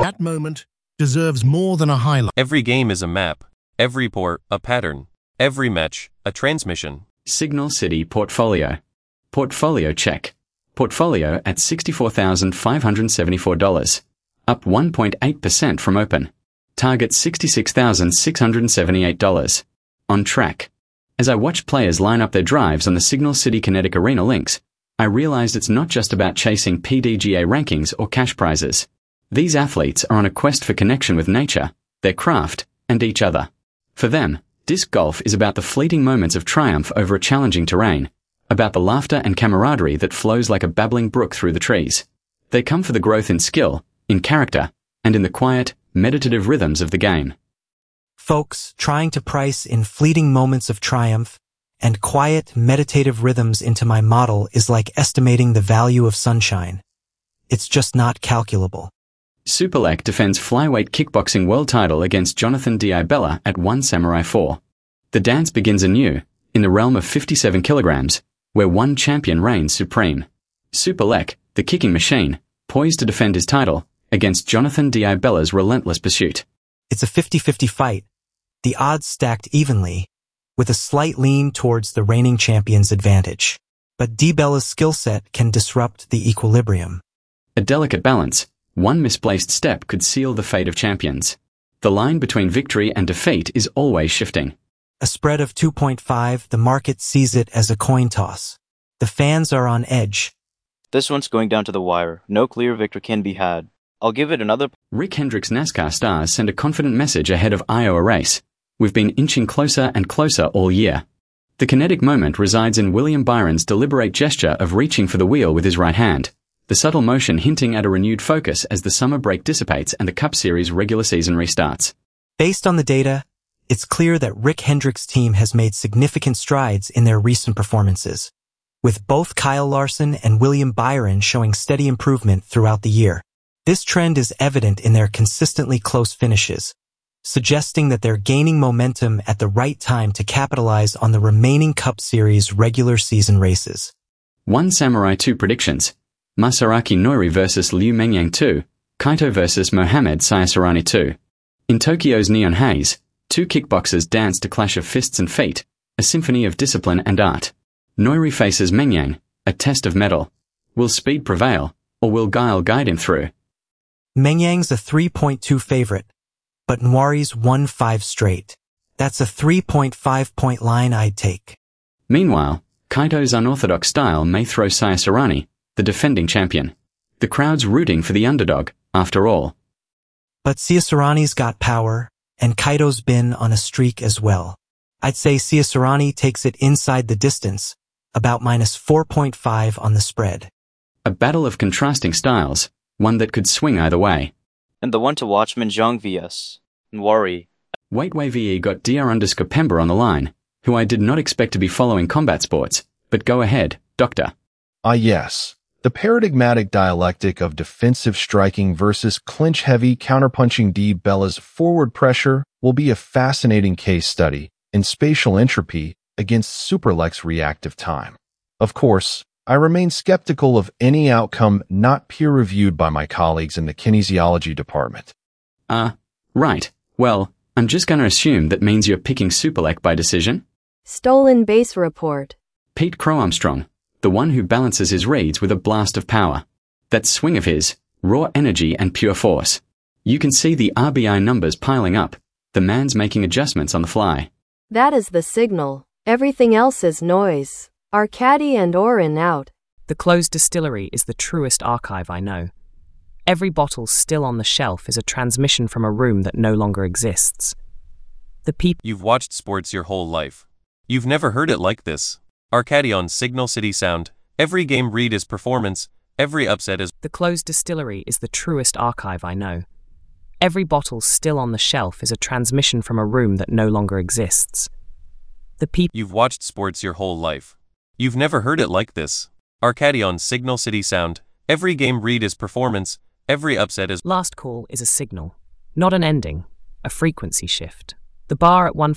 That moment deserves more than a highlight. Every game is a map. Every port, a pattern. Every match, a transmission. Signal City Portfolio. Portfolio check. Portfolio at $64,574. Up 1.8% from open. Target $66,678. On track. As I watch players line up their drives on the Signal City Kinetic Arena links, I realized it's not just about chasing PDGA rankings or cash prizes. These athletes are on a quest for connection with nature, their craft, and each other. For them, disc golf is about the fleeting moments of triumph over a challenging terrain, about the laughter and camaraderie that flows like a babbling brook through the trees. They come for the growth in skill, in character, and in the quiet, meditative rhythms of the game. Folks, trying to price in fleeting moments of triumph and quiet, meditative rhythms into my model is like estimating the value of sunshine. It's just not calculable. Superlek defends flyweight kickboxing world title against Jonathan Diabella at 1 Samurai 4. The dance begins anew, in the realm of 57 kilograms, where one champion reigns supreme. Superlek, the kicking machine, poised to defend his title against Jonathan Diabella's relentless pursuit. It's a 50-50 fight, the odds stacked evenly, with a slight lean towards the reigning champion's advantage. But Diabella's skill set can disrupt the equilibrium. A delicate balance. One misplaced step could seal the fate of champions. The line between victory and defeat is always shifting. A spread of 2.5, the market sees it as a coin toss. The fans are on edge. This one's going down to the wire. No clear victor can be had. I'll give it another... Rick Hendrick's NASCAR stars send a confident message ahead of Iowa race. We've been inching closer and closer all year. The kinetic moment resides in William Byron's deliberate gesture of reaching for the wheel with his right hand. The subtle motion hinting at a renewed focus as the summer break dissipates and the Cup Series regular season restarts. Based on the data, it's clear that Rick Hendrick's team has made significant strides in their recent performances, with both Kyle Larson and William Byron showing steady improvement throughout the year. This trend is evident in their consistently close finishes, suggesting that they're gaining momentum at the right time to capitalize on the remaining Cup Series regular season races. 1 Samurai 2 predictions. Masaraki Noiri vs Liu Mengyang 2, Kaito vs Mohamed Sayasarani 2. In Tokyo's neon haze, two kickboxers dance to clash of fists and feet, a symphony of discipline and art. Noiri faces Mengyang, a test of mettle. Will speed prevail, or will guile guide him through? Mengyang's a 3.2 favorite, but Noiri's won 5 straight. That's a 3.5-point line I'd take. Meanwhile, Kaito's unorthodox style may throw Sayasarani, the defending champion. The crowd's rooting for the underdog, after all. But Sayasarani's got power, and Kaito's been on a streak as well. I'd say Sayasarani takes it inside the distance, about minus 4.5 on the spread. A battle of contrasting styles, one that could swing either way. And the one to watch, Minjong vs. Noiri. Waitway VE got Dr_Pemba on the line, who I did not expect to be following combat sports, but go ahead, Doctor. Yes. The paradigmatic dialectic of defensive striking versus clinch-heavy counterpunching Diabella's forward pressure will be a fascinating case study in spatial entropy against Superlek's reactive time. Of course, I remain skeptical of any outcome not peer-reviewed by my colleagues in the kinesiology department. Right. Well, I'm just going to assume that means you're picking Superlek by decision? Stolen base report. Pete Crow-Armstrong, the one who balances his reads with a blast of power. That swing of his, raw energy and pure force. You can see the RBI numbers piling up. The man's making adjustments on the fly. That is the signal. Everything else is noise. Arcadi and Orin out. The closed distillery is the truest archive I know. Every bottle still on the shelf is a transmission from a room that no longer exists. The people... You've watched sports your whole life. You've never heard it like this. Arcadi on Signal City Sound. Every game read is performance. Every upset is... The closed distillery is the truest archive I know. Every bottle still on the shelf is a transmission from a room that no longer exists. The people... You've watched sports your whole life. You've never heard it like this. Arcadi on Signal City Sound. Every game read is performance. Every upset is... Last call is a signal, not an ending, a frequency shift. The bar at 1